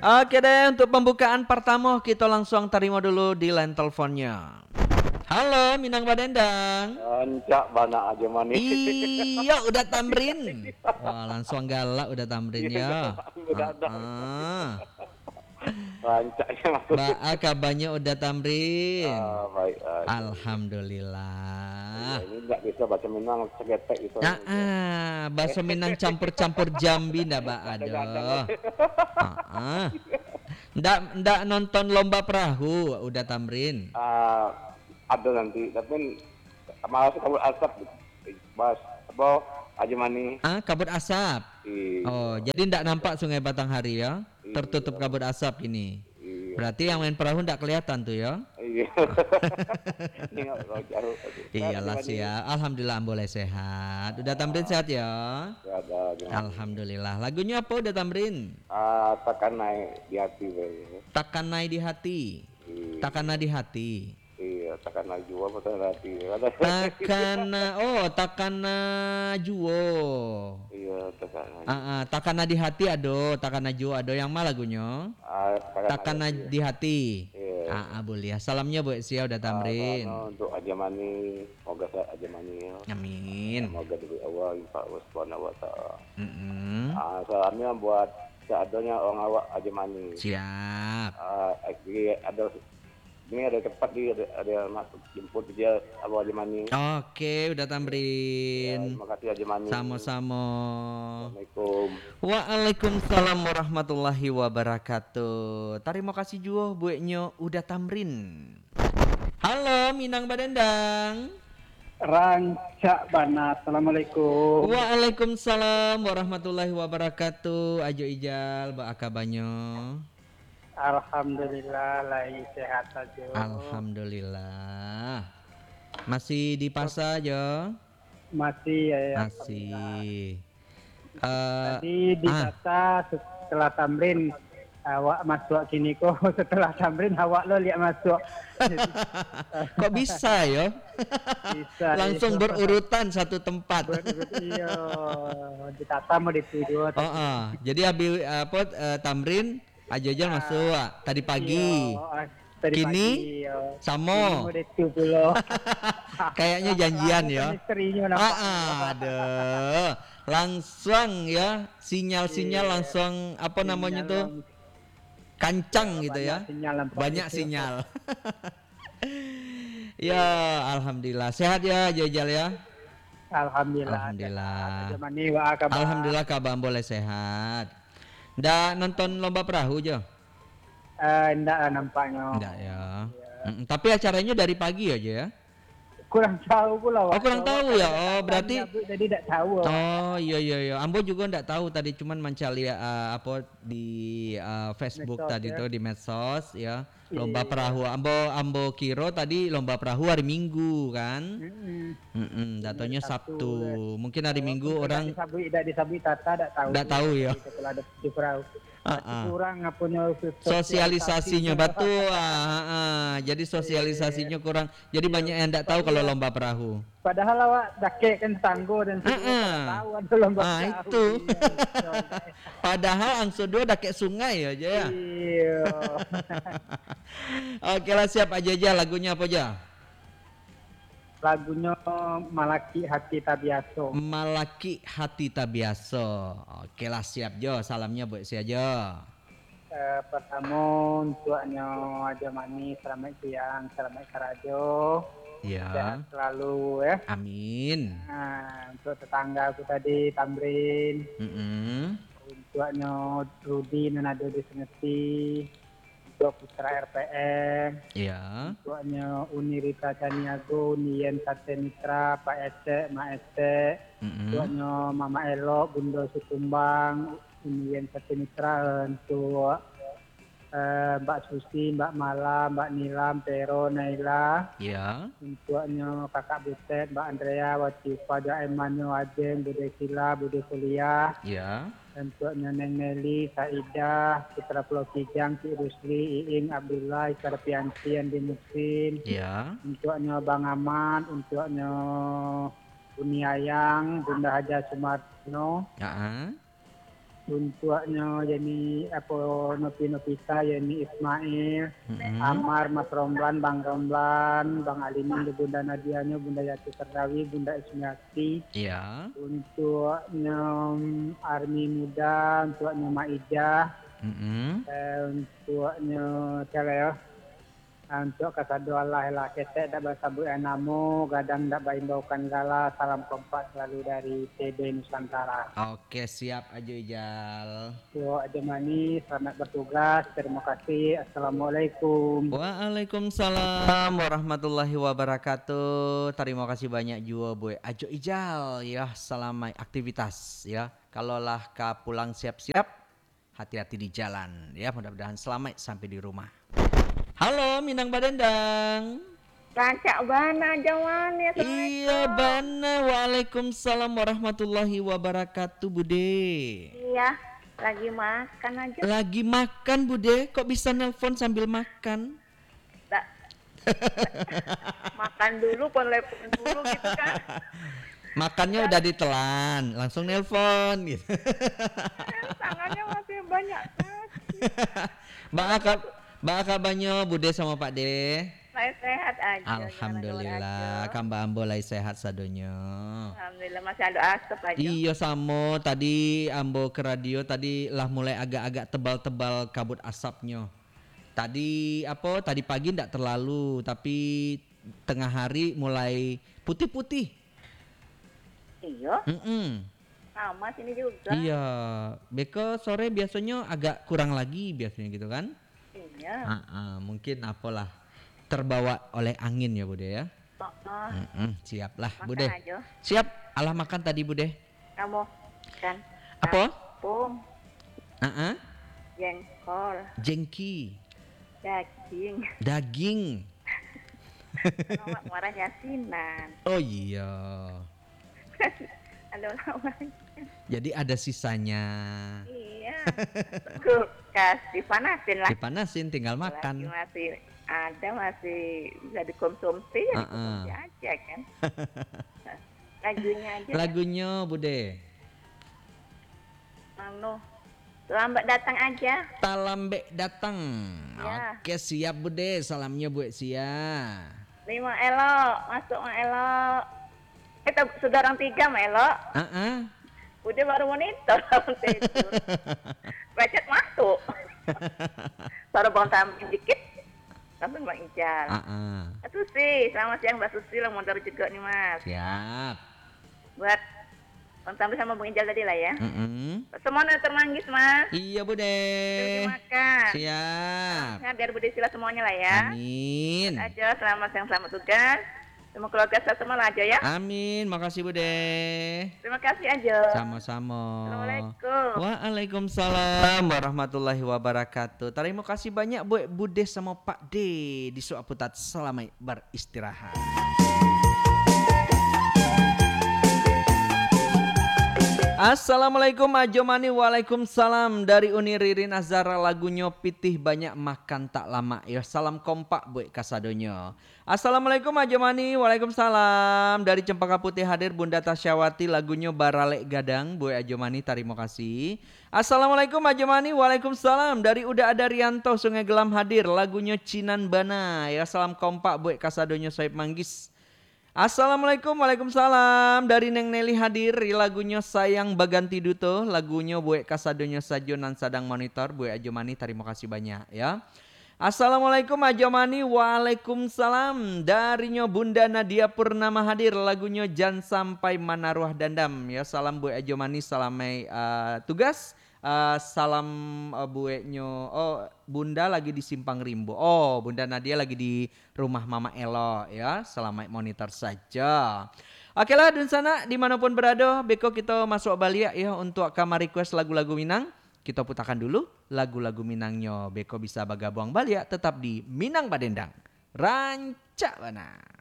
Oke deh, untuk pembukaan pertama kita langsung terima dulu di line teleponnya. Halo, Minang Badendang. Ancak bana aja manis. Iya, udah tamrin. Wah, langsung galak udah tamrin ya. Udah ada. Heeh. Ancaknya masuk. Mbak kabarnya udah tamrin. Baik aja. Iya, Alhamdulillah. ini nggak bisa baca Minang segetek gitu. Bakso Minang campur-campur Jambi ndak, Mbak? Kadang-kadang. Aduh. Heeh. Ndak nonton lomba perahu, udah tamrin. Ada nanti, tapi malas kabut asap. Bas, apa aja mani. Kabut asap. Oh, Iya, jadi ndak nampak Sungai Batanghari ya? Tertutup iya, kabut asap ini. iya, Berarti yang main perahu ndak kelihatan tuh ya? iya. Ini nggak tahu jauh. Iyalah siap. Alhamdulillah boleh sehat. Udah tamrin sehat ya? Nggak ada. Alhamdulillah. Lagunya apa udah tamrin? Takkan naik di hati, Bay. Takkan naik di hati. Iya, Takkan di hati. iya, takkan naik jual betul hati. Ada. Takana juo. Iya, takkan naik. Takana di hati ado, takana juo ado yang mana lagunya? Takana Naik. di hati. Iya. Boleh ya. Salamnya buat Sia udah tamrin. Untuk Aja Mani, semoga saya Aja Mani. Amin. Semoga dari awal Pak Subhanahu wa taala. Mm-mm. Salamnya buat seadanya orang awak Aja Mani. Siap. Ini ada cepat ada masuk jemput dia awak Aja Mani. Oke, udah Ya, tamrin. terima kasih Aja Mani. Sama-sama. Assalamualaikum. Waalaikumsalam warahmatullahi wabarakatuh. Terima kasih juga buatnya udah tamrin. Halo Minang Badendang. Rancak Bana, Assalamualaikum. Waalaikumsalam warahmatullahi wabarakatuh. Ajo Ijal, Mbak Akabanyo. Alhamdulillah, lagi sehat saja. Alhamdulillah. Masih di pasar aja? Masih ya. Masih. Tadi di data setelah tamrin awak masuk sini kok setelah tamrin awak lo lihat masuk. Kok bisa ya? Bisa. Langsung berurutan satu tempat. Iya, di data mau dituju. Jadi habis tamrin Aja masuk tadi pagi. Kini sama. Kayaknya janjian ya. Aduh. Langsung ya sinyal-sinyal langsung apa namanya tuh? Kancang gitu ya. Banyak sinyal. Ya, alhamdulillah. Sehat ya Jajal ya. Alhamdulillah. Alhamdulillah kabar boleh sehat. Nggak nonton lomba perahu aja? Enggak nampaknya. Enggak ya. Tapi acaranya dari pagi aja ya? Kurang tahu pula. Kurang tahu ya. Oh, berarti jadi tidak tahu. Oh, iya. Ambo juga enggak tahu tadi cuman mencari apa di Facebook medsos, tadi ya. Tuh di medsos ya. Lomba perahu. Ambo kiro tadi lomba perahu hari Minggu kan? Datanya Sabtu. Mungkin hari Minggu orang tidak disabui tata tidak tahu ya. Setelah ada di perahu. Kurang punya sosialisasinya betul. Jadi sosialisasinya kurang. Jadi banyak yang enggak tahu kalau lomba perahu. Padahal awak dakek kan tanggo dan tahu ada lomba perahu. Itu. Padahal angsudo dakek sungai aja ya. Iya. Oke lah siap aja lagunya apa aja? Lagunya Malaki Hati Tabiaso. Malaki Hati Tabiaso. Oke lah siap Jo. Salamnya buat si aja. Pertama untuknya Aja Mani, selamat siang, selamat karajo. Ya. Sehat selalu ya. Amin. Untuk tetangga aku tadi Tamrin. Untuknya Rudi Nanado di Seneti. Putra RPM, ya. Tuanya Unirita Caniago, Nien Sate Mitra, Pak Ece, Ma Ece, tuanya Mama Elo, Bundo Sukumbang, Nien Sate Mitra, untuk Mbak Susi, Mbak Mala, Mbak Nilam, Pero, Naila, ya. Untuknya Kakak Butet, Mbak Andrea, Watifa, Jaemanyo, Ajeng, Bude Sila, Bude Kuliah, ya. Untuk Neneng Nelly, Saidah, Putra Pulau Kijang, Cik Rusli, Iing, Abdullah, Isarpianti, Andi Muslim. Ya. Untuknya Bang Ahmad, untuknya Uni Ayang, Bunda Haja Sumarno. untuknya jadi apa Novita yani Ismail, Amar, Mas Romlan, Bang Romlan, Bang Alimin, Bunda Nadianya, Bunda Yati Serdawi, Bunda Ismiati. Iya. Untuknya Army Muda, untuknya Maijah, untuknya Celeo. Untuk kasado Allah lah ketek dak basabu namo gadang dak baimbaukan gala salam kompak selalu dari TB Nusantara. Oke, siap Ajo Ijal. Yo Ajamani selamat bertugas. Terima kasih. Assalamualaikum. Waalaikumsalam warahmatullahi wabarakatuh. Terima kasih banyak juga Bu Ajo Ijal ya, selamat aktivitas ya. Kalaulah ka pulang siap-siap, hati-hati di jalan ya, mudah-mudahan selamat sampai di rumah. Halo Minang Badendang. Rancak Bana Jawan ya. Iya Bana. Waalaikumsalam warahmatullahi wabarakatuh Bude. Iya, lagi makan aja. Lagi makan Bude, kok bisa nelpon sambil makan? Makan dulu, telepon dulu gitu kan. Makannya udah ditelan, langsung nelpon gitu. Tangannya masih banyak. Mbak Aka Banyo, Bude sama Pak De. Saya sehat aja. Alhamdulillah, Kamba Ambo lai sehat sadonyo. Alhamdulillah masih ada asap aja. Iya samo, tadi Ambo ke radio tadi lah mulai agak-agak tebal-tebal kabut asapnya. Tadi pagi ndak terlalu, tapi tengah hari mulai putih-putih. Iya. Sama sini juga. Iya, beko sore biasanya agak kurang lagi biasanya gitu kan? Iya. Mungkin apalah terbawa oleh angin ya Bude ya. Siap lah Bude. Aja. Siap. Allah makan tadi Bude. Kamu kan? Apa? Tepung. Jengkol. Jengki. Daging. Daging. Marah yasinan. Oh iya. Ada orang. Jadi ada sisanya. Iya. Kulkas dipanasin lah. Dipanasin tinggal makan. Masih masih bisa dikonsumsi ya dikonsumsi aja kan. Lagunya aja. Lagunya Bude. Lambat datang aja. Talambek datang. Ya. Oke siap Bude, salamnya Bu Sia. 5 Elo, masuk Ma Elo. Kita sudah orang 3 Ma Elo. Udah baru monitor tidur. Becet masuk. Baru bangun tampil dikit. Langsung Bang Ijal. Itu sih, selamat siang Mbak Susi, motor juga nih Mas. Siap. Buat Bang Tampil sama Bang Ijal tadi lah ya. Semuanya termanggis Mas. Iya Bude. Terima kasih. Siap. Ya, biar Bude sila semuanya lah ya. Amin. Aja selamat siang, selamat tugas. Semua keluarga saya semua lah aja ya. Amin, makasih Bude. Terima kasih aja. Sama-sama. Assalamualaikum. Waalaikumsalam warahmatullahi wabarakatuh. Terima kasih banyak Bu Bude sama Pak D di Suaputat. Selamat beristirahat. Assalamualaikum Ajomani. Waalaikumsalam. Dari Uni Ririn Azara, lagunya Pitih Banyak Makan Tak Lama ya. Salam kompak buat kasadonyo. Assalamualaikum Ajomani. Waalaikumsalam. Dari Cempaka Putih hadir Bunda Tasyawati, lagunya Baralek Gadang buat Ajomani. Terima kasih. Assalamualaikum Ajomani. Waalaikumsalam. Dari Uda Ada Rianto Sungai Gelam hadir, lagunya Cinan Bana ya. Salam kompak buat kasadonyo Soib Manggis. Assalamualaikum, waalaikumsalam. Dari Neng Nelly hadir, lagunya Sayang Baganti Duto, lagunya Buek Kasadonyo Sajo nan sadang monitor Buek Ajomani. Terima kasih banyak ya. Assalamualaikum Ajomani. Waalaikumsalam. Darinya Bunda Nadia Purnama hadir, lagunya Jan Sampai Manaruah Dandam ya. Salam Buek Ajomani, salamai tugas. Salam bueknya. Bunda lagi di Simpang Rimbo. Bunda Nadia lagi di rumah Mama Elo ya. Selamat monitor saja. Oke lah dun sana dimanapun berada, beko kita masuk balik ya untuk kamar request lagu-lagu Minang. Kita putarkan dulu lagu-lagu Minangnya. Beko bisa bagabuang balik tetap di Minang Badendang. Rancak Bana.